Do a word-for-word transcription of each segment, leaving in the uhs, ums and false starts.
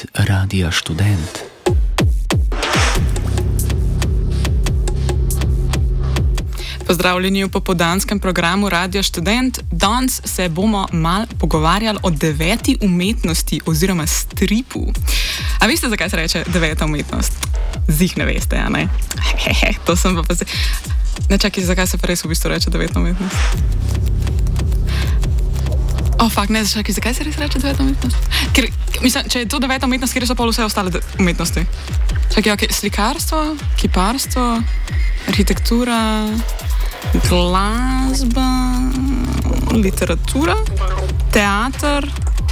Hit Radia Študent. Pozdravljeni v popoldanskem programu Radia Študent. Danes se bomo malo pogovarjali o deveti umetnosti oziroma stripu. A veste, zakaj se reče deveta umetnost? Zih ne veste, a ne? Hehe, to sem pa pa se... Ne čakaj, zakaj se pa res v bistvu reče deveta umetnost? O, oh, fakt, ne, čakaj, zakaj se res reče deveta umetnost? Ker, mislim, če je to deveta umetnost, kjer so pa vse ostale umetnosti? Čakaj, ok, slikarstvo, kiparstvo, arhitektura, glasba, literatura, teater.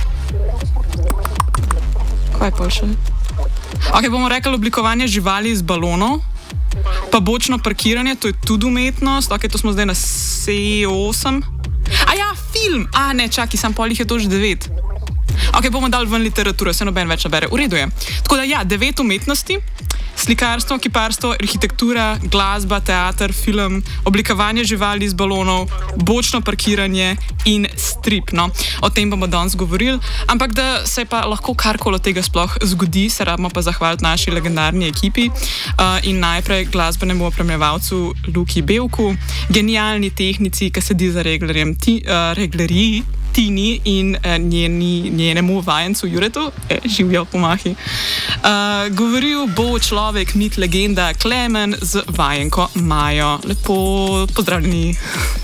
Kaj pa še? Ok, bomo rekli oblikovanje živali iz balonov, pa bočno parkiranje, to je tudi umetnost. Ok, to smo zdaj na C osem. A ja, film! A ne, čakaj, sam polih je to že devet. Ok, bomo dali ven literaturo, se noben več nabere. V redu je. Tako da ja, devet umetnosti. Slikarstvo, kiparstvo, arhitektura, glasba, teater, film, oblikovanje živali iz balonov, bočno parkiranje in strip. No, o tem bomo danes govorili, ampak da se pa lahko karkoli od tega sploh zgodi, se rabimo pa zahvaliti naši legendarni ekipi uh, in najprej glasbenemu opremljevalcu Luki Bevku, genialni tehnici, ki sedi za reglerjem, ti, uh, reglerji, Tini in uh, njeni, njenemu vajencu Juretu, e, živijo pomahi. Uh, govoril bo človek, mit, legenda Klemen z vajenko Majo. Lepo pozdravljeni.